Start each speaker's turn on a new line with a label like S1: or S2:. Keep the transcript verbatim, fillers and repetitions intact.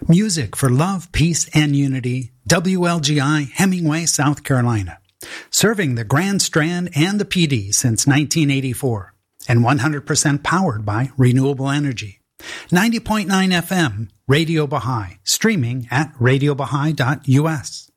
S1: Music for love, peace, and unity. W L G I, Hemingway, South Carolina. Serving the Grand Strand and the Pee Dee since nineteen eighty-four. And one hundred percent powered by renewable energy. ninety point nine F M, Radio Baha'i. Streaming at radio baha'i dot U S.